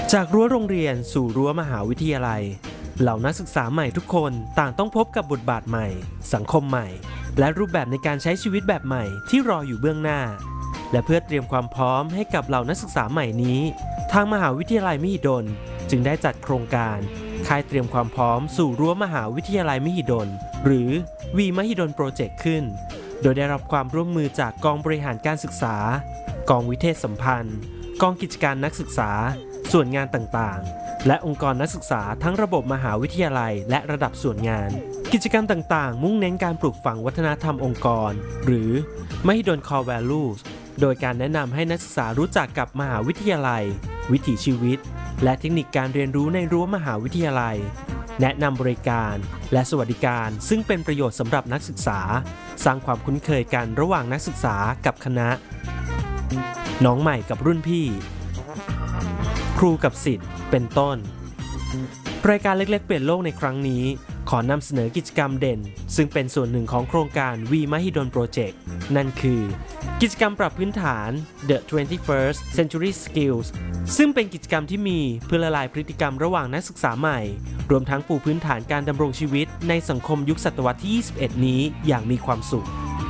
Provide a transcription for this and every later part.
จากรั้วโรงเรียนสู่รั้วมหาวิทยาลัยเหล่านักศึกษาใหม่ทุกคนต่างต้องพบกับบทบาทใหม่สังคมใหม่และรูปแบบในการใช้ชีวิตแบบใหม่ที่รออยู่เบื้องหน้าและเพื่อเตรียมความพร้อมให้กับเหล่านักศึกษาใหม่นี้ทางมหาวิทยาลัยมหิดลจึงได้จัดโครงการค่ายเตรียมความพร้อมสู่รั้วมหาวิทยาลัยมหิดลหรือวีมหิดลโปรเจกต์ขึ้นโดยได้รับความร่วมมือจากกองบริหารการศึกษากองวิเทศสัมพันธ์กองกิจการนักศึกษาส่วนงานต่างๆและองค์กรนักศึกษาทั้งระบบมหาวิทยาลัยและระดับส่วนงานกิจกรรมต่างๆมุ่งเน้นการปลูกฝังวัฒนธรรมองค์กรหรือ Mahidol Core Values โดยการแนะนำให้นักศึกษารู้จักกับมหาวิทยาลัยวิถีชีวิตและเทคนิคการเรียนรู้ในรั้วมหาวิทยาลัยแนะนำบริการและสวัสดิการซึ่งเป็นประโยชน์สำหรับนักศึกษาสร้างความคุ้นเคยกันระหว่างนักศึกษากับคณะน้องใหม่กับรุ่นพี่ครูกับศิษย์เป็นต้นรายการเล็กๆเปลี่ยนโลกในครั้งนี้ขอนำเสนอกิจกรรมเด่นซึ่งเป็นส่วนหนึ่งของโครงการ We Mahidol Project นั่นคือกิจกรรมปรับพื้นฐาน The 21st Century Skills ซึ่งเป็นกิจกรรมที่มีเพื่อละลายพฤติกรรมระหว่างนักศึกษาใหม่รวมทั้งปูพื้นฐานการดำรงชีวิตในสังคมยุคศตวรรษที่ 21 นี้อย่างมีความสุข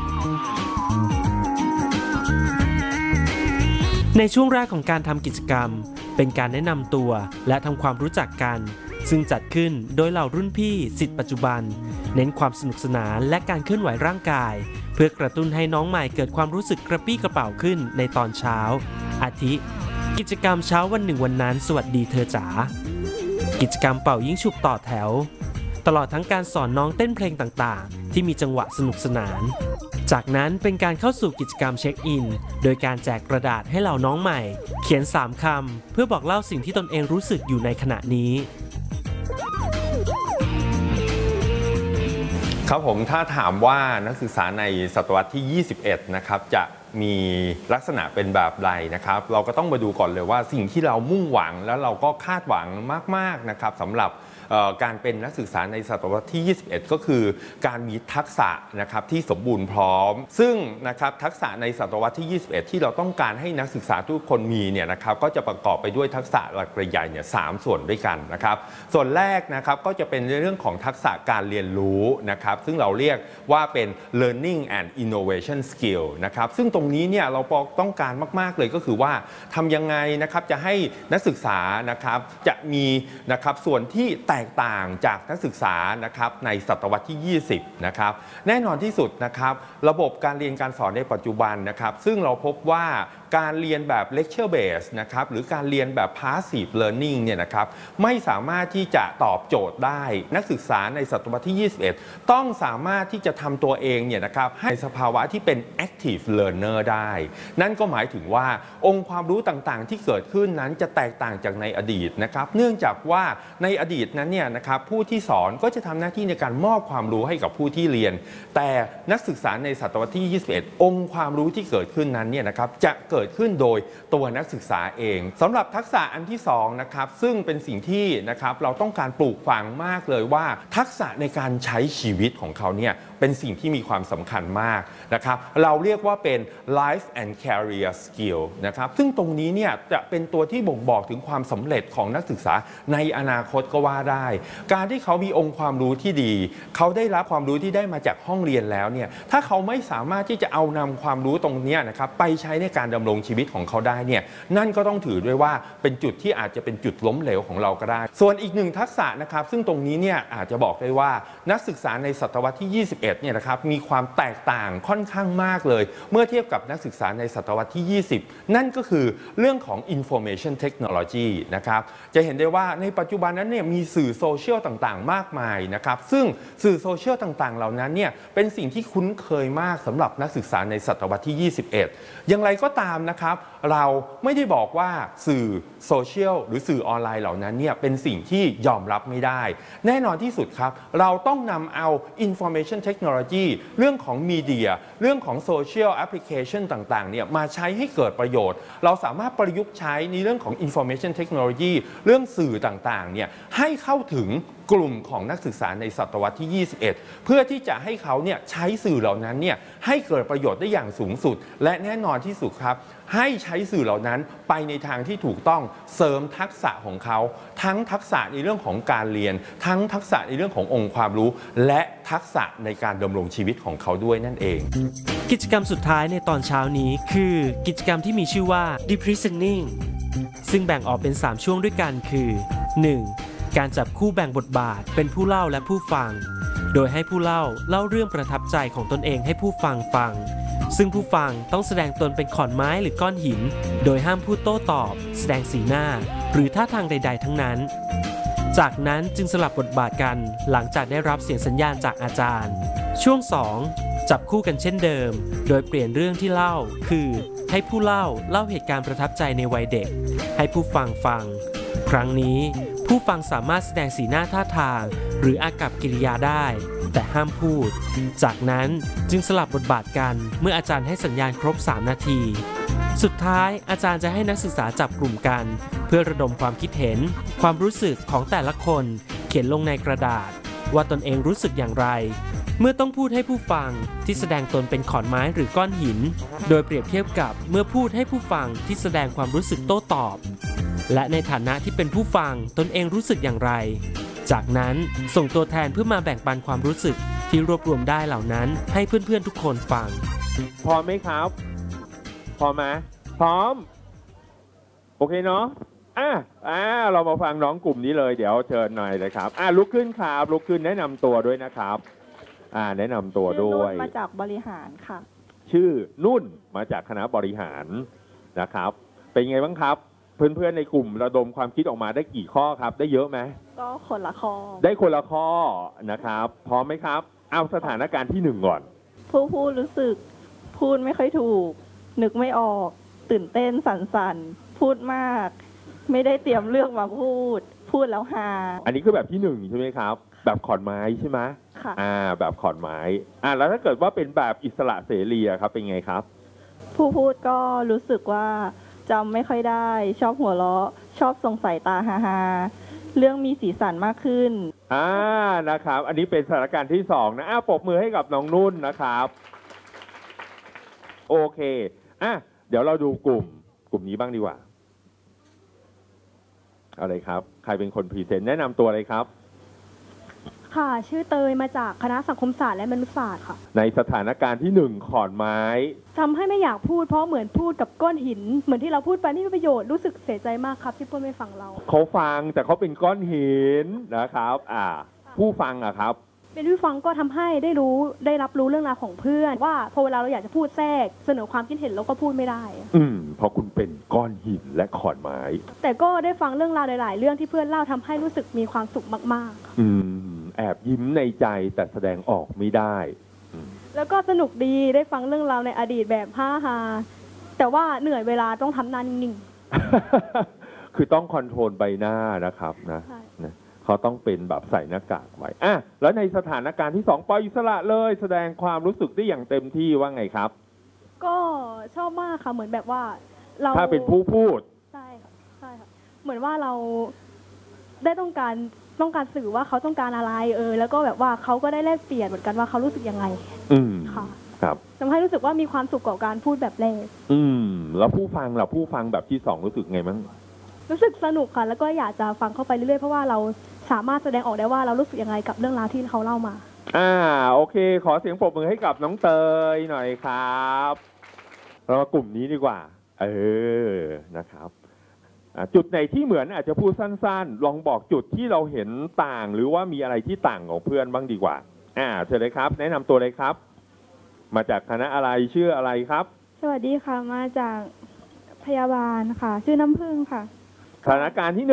ในช่วงแรกของการทำกิจกรรมเป็นการแนะนำตัวและทำความรู้จักกันซึ่งจัดขึ้นโดยเหล่ารุ่นพี่ศิษย์ปัจจุบันเน้นความสนุกสนานและการเคลื่อนไหวร่างกายเพื่อกระตุ้นให้น้องใหม่เกิดความรู้สึกกระปี้กระเป๋าขึ้นในตอนเช้าอาทิกิจกรรมเช้าวันหนึ่งวันนั้นสวัสดีเธอจ๋ากิจกรรมเป่ายิงฉุบต่อแถวตลอดทั้งการสอนน้องเต้นเพลงต่างๆที่มีจังหวะสนุกสนานจากนั้นเป็นการเข้าสู่กิจกรรมเช็คอินโดยการแจกกระดาษให้เหล่าน้องใหม่เขียน3คำเพื่อบอกเล่าสิ่งที่ตนเองรู้สึกอยู่ในขณะนี้ครับผมถ้าถามว่านักศึกษาในศตวรรษที่ 21 นะครับจะมีลักษณะเป็นแบบใดนะครับเราก็ต้องมาดูก่อนเลยว่าสิ่งที่เรามุ่งหวังแล้วเราก็คาดหวังมากๆนะครับสำหรับการเป็นนักศึกษาในศตวรรษที่ 21 ก็คือการมีทักษะนะครับที่สมบูรณ์พร้อมซึ่งนะครับทักษะในศตวรรษที่ 21 ที่เราต้องการให้นักศึกษาทุกคนมีเนี่ยนะครับก็จะประกอบไปด้วยทักษะหลักใหญ่เนี่ย3ส่วนด้วยกันนะครับส่วนแรกนะครับก็จะเป็นเรื่องของทักษะการเรียนรู้นะครับซึ่งเราเรียกว่าเป็น learning and innovation skill นะครับซึ่งตรงนี้เนี่ยเราต้องการมากๆเลยก็คือว่าทำยังไงนะครับจะให้นักศึกษานะครับจะมีนะครับส่วนที่แตกต่างจากนักศึกษานะครับในศตวรรษที่ 20 นะครับแน่นอนที่สุดนะครับระบบการเรียนการสอนในปัจจุบันนะครับซึ่งเราพบว่าการเรียนแบบ lecture base นะครับหรือการเรียนแบบ passive learning เนี่ยนะครับไม่สามารถที่จะตอบโจทย์ได้นักศึกษาในศตวรรษที่ 21 ต้องสามารถที่จะทำตัวเองเนี่ยนะครับให้สภาวะที่เป็น active learner ได้นั่นก็หมายถึงว่าองค์ความรู้ต่างๆที่เกิดขึ้นนั้นจะแตกต่างจากในอดีตนะครับเนื่องจากว่าในอดีตนั้นเนี่ยนะครับผู้ที่สอนก็จะทำหน้าที่ในการมอบความรู้ให้กับผู้ที่เรียนแต่นักศึกษาในศตวรรษที่ 21 องค์ความรู้ที่เกิดขึ้นนั้นเนี่ยนะครับจะเกิดขึ้นโดยตัวนักศึกษาเองสำหรับทักษะอันที่2นะครับซึ่งเป็นสิ่งที่นะครับเราต้องการปลูกฝังมากเลยว่าทักษะในการใช้ชีวิตของเขาเนี่ยเป็นสิ่งที่มีความสำคัญมากนะครับเราเรียกว่าเป็น life and career skill นะครับซึ่งตรงนี้เนี่ยจะเป็นตัวที่บ่งบอกถึงความสำเร็จของนักศึกษาในอนาคตก็ว่าได้การที่เขามีองค์ความรู้ที่ดีเขาได้รับความรู้ที่ได้มาจากห้องเรียนแล้วเนี่ยถ้าเขาไม่สามารถที่จะเอานำความรู้ตรงนี้นะครับไปใช้ในการดำรงชีวิตของเขาได้เนี่ยนั่นก็ต้องถือด้วยว่าเป็นจุดที่อาจจะเป็นจุดล้มเหลวของเราก็ได้ส่วนอีกหนึ่งทักษะนะครับซึ่งตรงนี้เนี่ยอาจจะบอกได้ว่านักศึกษาในศตวรรษที่ 21 เนี่ยนะครับมีความแตกต่างค่อนข้างมากเลยเมื่อเทียบกับนักศึกษาในศตวรรษที่ 20 นั่นก็คือเรื่องของ information technology นะครับจะเห็นได้ว่าในปัจจุบันนั้นเนี่ยมีสื่อโซเชียลต่างๆมากมายนะครับซึ่งสื่อโซเชียลต่างๆเหล่านั้นเนี่ยเป็นสิ่งที่คุ้นเคยมากสำหรับนักศึกษาในศตวรรษที่ 21 อย่างไรก็ตามนะครับเราไม่ได้บอกว่าสื่อโซเชียลหรือสื่อออนไลน์เหล่านั้นเนี่ยเป็นสิ่งที่ยอมรับไม่ได้แน่นอนที่สุดครับเราต้องนำเอา information technology เรื่องของมีเดียเรื่องของโซเชียลแอปพลิเคชันต่างๆเนี่ยมาใช้ให้เกิดประโยชน์เราสามารถประยุกต์ใช้ในเรื่องของ information technology เรื่องสื่อต่างๆเนี่ยให้เข้าถึงกลุ่มของนักศึกษาในศตวรรษที่ 21 เพื่อที่จะให้เขาเนี่ยใช้สื่อเหล่านั้นเนี่ยให้เกิดประโยชน์ได้อย่างสูงสุดและแน่นอนที่สุดครับให้ใช้สื่อเหล่านั้นไปในทางที่ถูกต้องเสริมทักษะของเขาทั้งทักษะในเรื่องของการเรียนทั้งทักษะในเรื่องขององค์ความรู้และทักษะในการดำรงชีวิตของเขาด้วยนั่นเองกิจกรรมสุดท้ายในตอนเช้านี้คือกิจกรรมที่มีชื่อว่า Debriefing ซึ่งแบ่งออกเป็น3ช่วงด้วยกันคือ 1. การจับคู่แบ่งบทบาทเป็นผู้เล่าและผู้ฟังโดยให้ผู้เล่าเรื่องประทับใจของตนเองให้ผู้ฟังฟังซึ่งผู้ฟังต้องแสดงตนเป็นขอนไม้หรือก้อนหินโดยห้ามพูดโต้ตอบแสดงสีหน้าหรือท่าทางใดๆทั้งนั้นจากนั้นจึงสลับบทบาทกันหลังจากได้รับเสียงสัญญาณจากอาจารย์ช่วง 2 จับคู่กันเช่นเดิมโดยเปลี่ยนเรื่องที่เล่าคือให้ผู้เล่าเหตุการณ์ประทับใจในวัยเด็กให้ผู้ฟังฟังครั้งนี้ผู้ฟังสามารถแสดงสีหน้าท่าทางหรืออากัปกิริยาได้แต่ห้ามพูดจากนั้นจึงสลับบทบาทกันเมื่ออาจารย์ให้สัญญาณครบ3 นาทีสุดท้ายอาจารย์จะให้นักศึกษาจับกลุ่มกันเพื่อระดมความคิดเห็นความรู้สึกของแต่ละคนเขียนลงในกระดาษว่าตนเองรู้สึกอย่างไรเมื่อต้องพูดให้ผู้ฟังที่แสดงตนเป็นขอนไม้หรือก้อนหินโดยเปรียบเทียบกับเมื่อพูดให้ผู้ฟังที่แสดงความรู้สึกโต้ตอบและในฐานะที่เป็นผู้ฟังตนเองรู้สึกอย่างไรจากนั้นส่งตัวแทนเพื่อมาแบ่งปันความรู้สึกที่รวบรวมได้เหล่านั้นให้เพื่อนๆทุกคนฟังพร้อมไหมครับพร้อมไหมพร้อมโอเคเนาะเรามาฟังน้องกลุ่มนี้เลยเดี๋ยวเชิญหน่อยเลยครับลุกขึ้นครับลุกขึ้นแนะนำตัวด้วยนะครับแนะนำตัวด้วยมาจากบริหารค่ะชื่อนุ่นมาจากคณะบริหารนะครับเป็นไงบ้างครับเพื่อนๆในกลุ่มระดมความคิดออกมาได้กี่ข้อครับได้เยอะไหมก็คนละข้อได้คนละข้อนะครับพร้อมไหมครับเอาสถานการณ์ที่1ก่อนผู้พูดรู้สึกพูดไม่ค่อยถูกนึกไม่ออกตื่นเต้นสั่นๆพูดมากไม่ได้เตรียมเรื่องมาพูดแล้วฮาอันนี้คือแบบที่1ใช่ไหมครับแบบขอนไม้ใช่ไหมค่ะแบบขอนไม้แล้วถ้าเกิดว่าเป็นแบบอิสระเสรีครับเป็นไงครับผู้พูดก็รู้สึกว่าจำไม่ค่อยได้ชอบหัวเราะชอบส่งสายตาฮาๆเรื่องมีสีสันมากขึ้นนะครับอันนี้เป็นสถานการณ์ที่2นะปรบมือให้กับน้องนุ่นนะครับโอเคเดี๋ยวเราดูกลุ่มนี้บ้างดีกว่าอะไรครับใครเป็นคนพรีเซนต์แนะนำตัวเลยครับค่ะชื่อเตยมาจากคณะสังคมศาสตร์และมนุษยศาสตร์ค่ะในสถานการณ์ที่1ขอนไม้ทำให้ไม่อยากพูดเพราะเหมือนพูดกับก้อนหินเหมือนที่เราพูดไปไม่มีประโยชน์รู้สึกเสียใจมากครับที่เพื่อนไม่ฟังเราเขาฟังแต่เขาเป็นก้อนหินนะครับผู้ฟังครับเป็นผู้ฟังก็ทำให้ได้รับรู้เรื่องราวของเพื่อนว่าพอเวลาเราอยากจะพูดแทรกเสนอความคิดเห็นเราก็พูดไม่ได้เพราะคุณเป็นก้อนหินและขอนไม้แต่ก็ได้ฟังเรื่องราวหลายๆเรื่องที่เพื่อนเล่าทำให้รู้สึกมีความสุขมากๆแอบยิ้มในใจแต่แสดงออกไม่ได้แล้วก็สนุกดีได้ฟังเรื่องราวในอดีตแบบฮาๆแต่ว่าเหนื่อยเวลาต้องทำหน้านิ่งๆคือต้องคอนโทรลใบหน้านะครับนะเขาต้องเป็นแบบใส่หน้ากากไว้แล้วในสถานการณ์ที่2ปล่อยอิสระเลยแสดงความรู้สึกได้อย่างเต็มที่ว่าไงครับก็ชอบมากค่ะเหมือนแบบว่าเราถ้าเป็นผู้พูดใช่ค่ะเหมือนว่าเราได้ต้องการสื่อว่าเขาต้องการอะไรแล้วก็แบบว่าเขาก็ได้แลกเปลี่ยนเหมือนกันว่าเขารู้สึกยังไงค่ะครับทำให้รู้สึกว่ามีความสุขกับการพูดแบบแรกแล้วผู้ฟังแบบที่2รู้สึกไงมั้งรู้สึกสนุกค่ะแล้วก็อยากจะฟังเข้าไปเรื่อยๆเพราะว่าเราสามารถแสดงออกได้ว่าเรารู้สึกยังไงกับเรื่องราวที่เขาเล่ามาโอเคขอเสียงปรบมือให้กับน้องเตยหน่อยครับเรามากลุ่มนี้ดีกว่านะครับจุดไหนที่เหมือนอาจจะพูดสั้นๆลองบอกจุดที่เราเห็นต่างหรือว่ามีอะไรที่ต่างของเพื่อนบ้างดีกว่าเชิญเลยครับแนะนำตัวเลยครับมาจากคณะอะไรชื่ออะไรครับสวัสดีค่ะมาจากพยาบาลค่ะชื่อน้ำผึ้งค่ะสถานการณ์ที่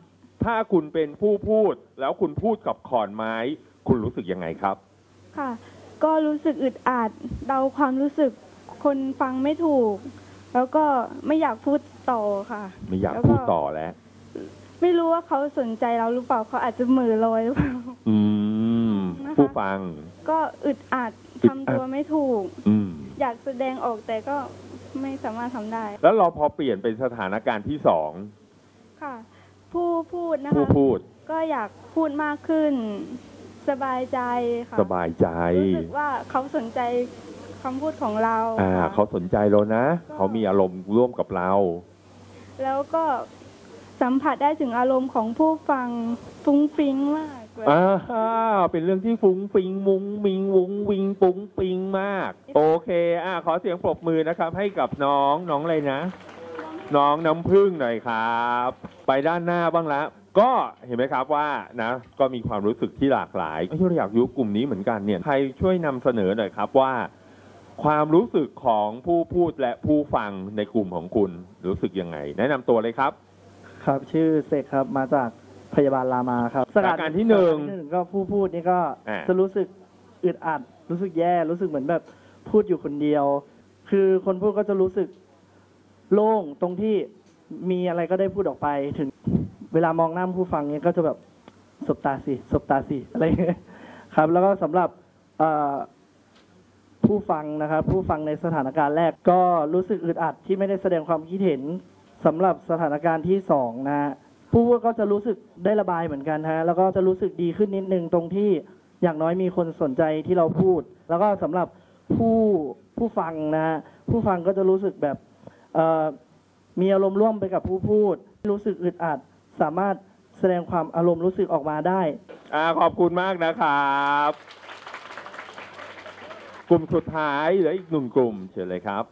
1ถ้าคุณเป็นผู้พูดแล้วคุณพูดกับขอนไม้คุณรู้สึกยังไงครับค่ะก็รู้สึกอึดอัดเดาความรู้สึกคนฟังไม่ถูกแล้วก็ไม่อยากพูดต่อค่ะไม่อยากพูดต่อแล้วไม่รู้ว่าเขาสนใจเราหรือเปล่าเขาอาจจะมือลอยหรือเปล่าผู้ฟังก็อึดอัดทำตัวไม่ถูกอยากแสดงออกแต่ก็ไม่สามารถทำได้แล้วเราพอเปลี่ยนเป็นสถานการณ์ที่2 ค่ะผู้พูดนะผู้คะพูดก็อยากพูดมากขึ้น สบายใจค่ะสบายใจรู้สึกว่าเขาสนใจคำพูดของเราค่ะเขาสนใจเรานะก็เขามีอารมณ์ร่วมกับเราแล้วก็สัมผัสได้ถึงอารมณ์ของผู้ฟังฟุ้งฟิ้งมากเลยเป็นเรื่องที่ฟุ้งฟิงมุงมิงวุ้งวิงปุ้งปิงมาก โอเคขอเสียงปรบมือนะครับ ให้กับน้องอะไรนะ น้องน้ำพึ่งหน่อยครับ ไปด้านหน้าบ้างละก็เห็นไหมครับว่านะก็มีความรู้สึกที่หลากหลายที่เราอยากรู้กลุ่มนี้เหมือนกันเนี่ยใครช่วยนำเสนอหน่อยครับว่า ความรู้สึกของผู้พูดและผู้ฟังในกลุ่มของคุณรู้สึกยังไง แนะนำตัวเลยครับครับชื่อเสกครับมาจากพยาบาลรามาครับสถานการณ์ที่หนึ่งก็ผู้พูดนี่ก็ จะรู้สึกอึดอัด รู้สึกแย่รู้สึกเหมือนแบบพูดอยู่คนเดียว คือคนพูดก็จะรู้สึกโล่งตรงที่มีอะไรก็ได้พูดออกไปถึงเวลามองหน้าผู้ฟังเนี่ยก็จะแบบสบตาสิอะไรอย่างเงี้ยครับ แล้วก็สำหรับผู้ฟังนะครับผู้ฟังในสถานการณ์แรกก็รู้สึกอึดอัดที่ไม่ได้แสดงความคิดเห็นสำหรับสถานการณ์ที่สองนะฮะผู้พูดก็จะรู้สึกได้ระบายเหมือนกันฮะแล้วก็จะรู้สึกดีขึ้นนิดนึงตรงที่อย่างน้อยมีคนสนใจที่เราพูด แล้วก็สำหรับผู้ฟังนะฮะผู้ฟังก็จะรู้สึกแบบมีอารมณ์ร่วมไปกับผู้พูดรู้สึกอึดอัดสามารถแสดงความอารมณ์รู้สึกออกมาได้ขอบคุณมากนะครับกลุ่มสุดท้ายเหลืออีกหนึ่งกลุ่มเชิญเลยครับ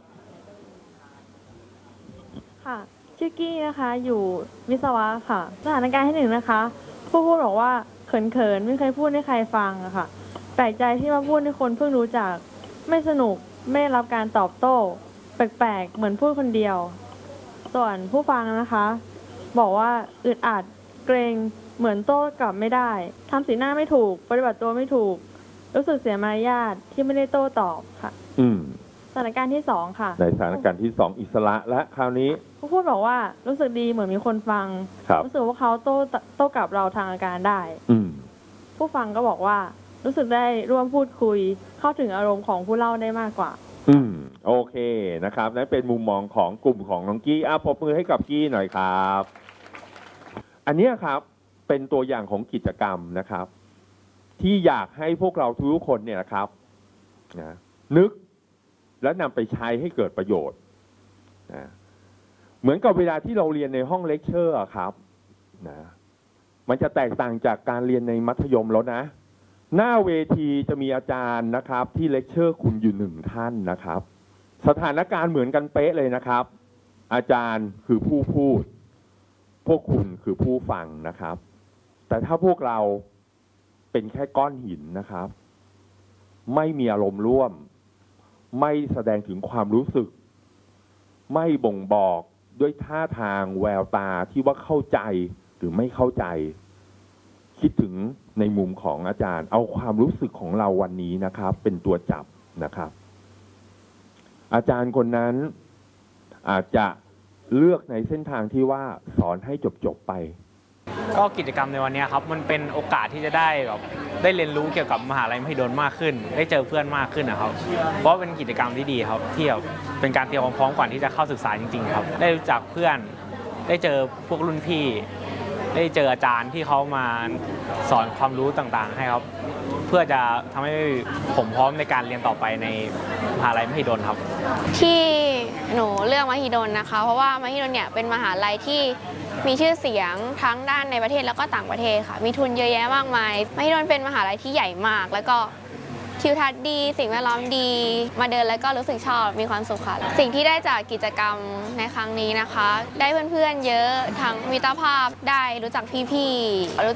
ค่ะชื่อกี้นะคะอยู่วิศวะค่ะสถานการณ์ที่หนึ่งนะคะผู้พูดบอกว่าเขินไม่เคยพูดให้ใครฟังอะค่ะแปลกใจที่มาพูดให้คนเพิ่งรู้จักไม่สนุกไม่ได้รับการตอบโต้แปลกๆเหมือนพูดคนเดียวส่วนผู้ฟังนะคะบอกว่าอึดอัดเกรงเหมือนโต้กลับไม่ได้ทำสีหน้าไม่ถูกปฏิบัติตัวไม่ถูกรู้สึกเสียมารยาทที่ไม่ได้โต้ตอบค่ะสถานการณ์ที่สองค่ะในสถานการณ์ที่สองอิสระและคราวนี้ผู้พูดบอกว่ารู้สึกดีเหมือนมีคนฟังรู้สึกว่าเขาโต้กลับเราทางอาการได้ผู้ฟังก็บอกว่ารู้สึกได้ร่วมพูดคุยเข้าถึงอารมณ์ของผู้เล่าได้มากกว่าโอเคนะครับนั่นเป็นมุมมองของกลุ่มของน้องกี้ปรบมือให้กับกี้หน่อยครับอันนี้ครับเป็นตัวอย่างของกิจกรรมนะครับที่อยากให้พวกเราทุกคนเนี่ยนะครับนะนึกและนำไปใช้ให้เกิดประโยชน์นะเหมือนกับเวลาที่เราเรียนในห้องเลคเชอร์ครับนะมันจะแตกต่างจากการเรียนในมัธยมแล้วนะหน้าเวทีจะมีอาจารย์นะครับที่เลคเชอร์คุณอยู่หนึ่งท่านนะครับสถานการณ์เหมือนกันเป๊ะเลยนะครับอาจารย์คือผู้พูดพวกคุณคือผู้ฟังนะครับแต่ถ้าพวกเราเป็นแค่ก้อนหินนะครับไม่มีอารมณ์ร่วมไม่แสดงถึงความรู้สึกไม่บ่งบอกด้วยท่าทางแววตาที่ว่าเข้าใจหรือไม่เข้าใจคิดถึงในมุมของอาจารย์เอาความรู้สึกของเราวันนี้นะครับเป็นตัวจับนะครับอาจารย์คนนั้นอาจจะเลือกในเส้นทางที่ว่าสอนให้จบไปก็กิจกรรมในวันนี้ครับมันเป็นโอกาสที่จะได้แบบได้เรียนรู้เกี่ยวกับมหาลัยมหิดลมากขึ้นได้เจอเพื่อนมากขึ้นนะครับเพราะเป็นกิจกรรมที่ดีครับที่แบบเป็นการเตรียมความพร้อมก่อนที่จะเข้าศึกษาจริงๆครับได้รู้จักเพื่อนได้เจอพวกรุ่นพี่ได้เจออาจารย์ที่เขามาสอนความรู้ต่างๆให้ครับเพื่อจะทำให้ผมพร้อมในการเรียนต่อไปในมหาลัยมหิดลครับที่หนูเลือกมหิดลนะคะเพราะว่ามหิดลเนี่ยเป็นมหาลัยที่มีชื่อเสียงทั้งด้านในประเทศแล้วก็ต่างประเทศค่ะมีทุนเยอะแยะมากมายมหิดลเป็นมหาลัยที่ใหญ่มากแล้วก็ทิวทัศน์ดีสิ่งแวดล้อมดีมาเดินแล้วก็รู้สึกชอบมีความสุขค่ะสิ่งที่ได้จากกิจกรรมในครั้งนี้นะคะได้เพื่อนๆเยอะทั้งมิตรภาพได้รู้จักพี่ๆ